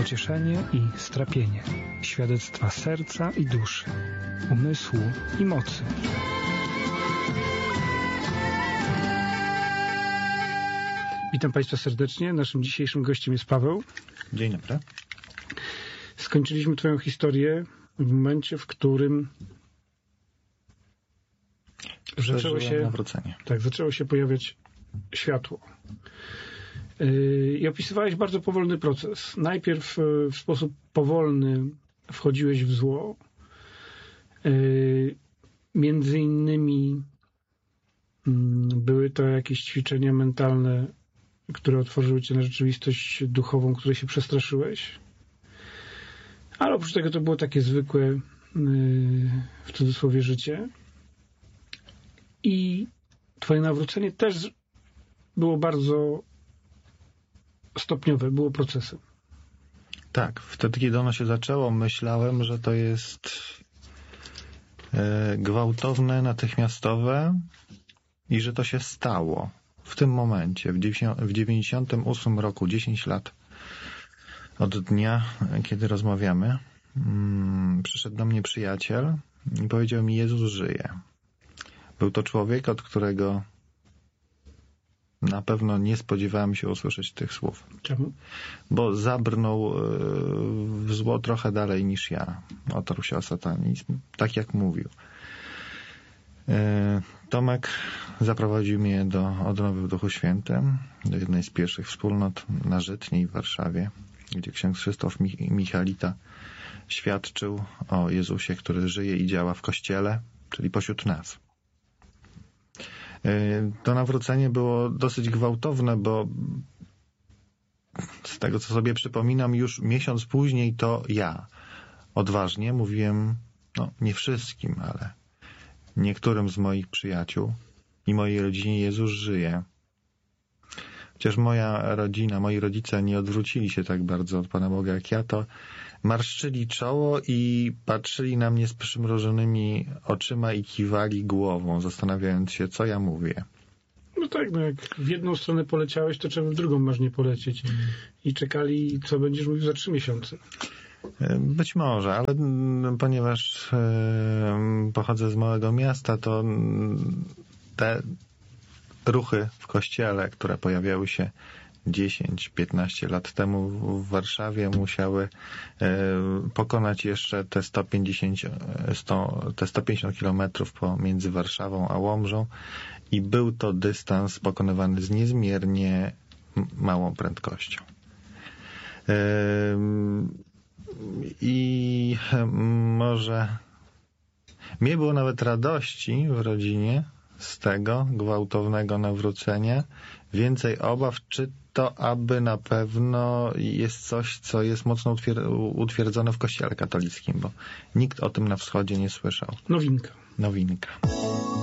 pocieszenie i strapienie, świadectwa serca i duszy, umysłu i mocy. Witam Państwa serdecznie. Naszym dzisiejszym gościem jest Paweł. Dzień dobry. Skończyliśmy Twoją historię w momencie, w którym zaczęło się pojawiać światło. I opisywałeś bardzo powolny proces. Najpierw w sposób powolny wchodziłeś w zło. Między innymi były to jakieś ćwiczenia mentalne, które otworzyły cię na rzeczywistość duchową, której się przestraszyłeś. Ale oprócz tego to było takie zwykłe, w cudzysłowie, życie. I twoje nawrócenie też było bardzo stopniowe, było procesem. Tak, wtedy kiedy ono się zaczęło, myślałem, że to jest gwałtowne, natychmiastowe i że to się stało w tym momencie, w 98 roku, 10 lat od dnia, kiedy rozmawiamy, przyszedł do mnie przyjaciel i powiedział mi: Jezus żyje. Był to człowiek, od którego na pewno nie spodziewałem się usłyszeć tych słów. Czemu? Bo zabrnął w zło trochę dalej niż ja. Otarł się o satanizm, tak jak mówił. Tomek zaprowadził mnie do odnowy w Duchu Świętym, do jednej z pierwszych wspólnot na Żytniej w Warszawie, gdzie ksiądz Krzysztof Michalita świadczył o Jezusie, który żyje i działa w Kościele, czyli pośród nas. To nawrócenie było dosyć gwałtowne, bo z tego, co sobie przypominam, już miesiąc później to ja odważnie mówiłem, nie wszystkim, ale niektórym z moich przyjaciół i mojej rodzinie: Jezus żyje. Chociaż moja rodzina, moi rodzice nie odwrócili się tak bardzo od Pana Boga jak ja, to marszczyli czoło i patrzyli na mnie z przymrużonymi oczyma i kiwali głową, zastanawiając się, co ja mówię. No tak, jak w jedną stronę poleciałeś, to czemu w drugą masz nie polecieć? I czekali, co będziesz mówił za 3 miesiące. Być może, ale ponieważ pochodzę z małego miasta, to te ruchy w kościele, które pojawiały się 10-15 lat temu w Warszawie, musiały pokonać jeszcze te 150 kilometrów pomiędzy Warszawą a Łomżą i był to dystans pokonywany z niezmiernie małą prędkością. I może mnie było nawet radości w rodzinie z tego gwałtownego nawrócenia, więcej obaw, czy to aby na pewno jest coś, co jest mocno utwierdzone w Kościele katolickim, bo nikt o tym na wschodzie nie słyszał. Nowinka.